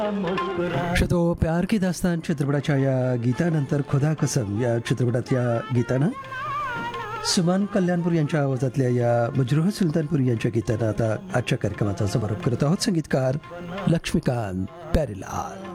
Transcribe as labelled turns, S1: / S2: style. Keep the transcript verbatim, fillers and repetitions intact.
S1: शतो प्यार की दास्तान चित्रपटाच्या या गीतानंतर खुदा कसम या चित्रपटातल्या गीतानं सुमान कल्याणपूर यांच्या आवाजातल्या या मजरूह सुलतानपूर यांच्या गीतानं आता आजच्या कार्यक्रमाचा समारोप करत आहोत. संगीतकार लक्ष्मीकांत प्यारेलाल.